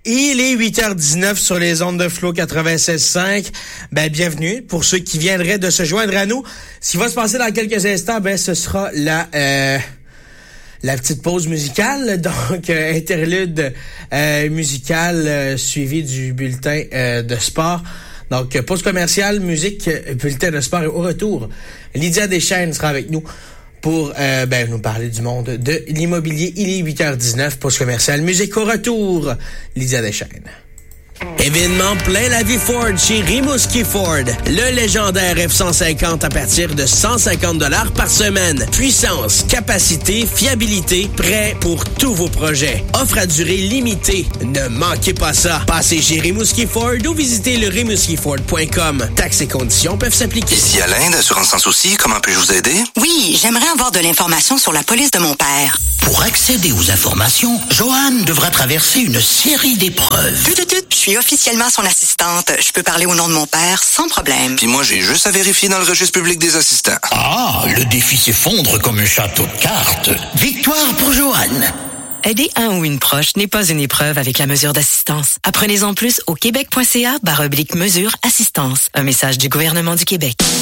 Il est 8h19 sur les ondes de Flow 96.5. Bienvenue pour ceux qui viendraient de se joindre à nous. Ce qui va se passer dans quelques instants, ce sera la petite pause musicale, donc interlude musical suivi du bulletin de sport. Donc pause commerciale, musique, bulletin de sport et au retour, Lydia Deschênes sera avec nous pour nous parler du monde de l'immobilier. Il est 8h19, pause commerciale, musique au retour, Lydia Deschênes. Événement plein la vie Ford chez Rimouski Ford. Le légendaire F-150 à partir de 150 $ par semaine. Puissance, capacité, fiabilité, prêt pour tous vos projets. Offre à durée limitée. Ne manquez pas ça. Passez chez Rimouski Ford ou visitez le rimouskiford.com. Taxes et conditions peuvent s'appliquer. Ici Alain d'Assurance Sans Souci, comment puis-je vous aider? Oui, j'aimerais avoir de l'information sur la police de mon père. Pour accéder aux informations, Joanne devra traverser une série d'épreuves. Je suis officiellement son assistante. Je peux parler au nom de mon père sans problème. Puis moi, j'ai juste à vérifier dans le registre public des assistants. Ah, le défi s'effondre comme un château de cartes. Victoire pour Joanne. Aider un ou une proche n'est pas une épreuve avec la mesure d'assistance. Apprenez-en plus au québec.ca/mesure assistance. Un message du gouvernement du Québec.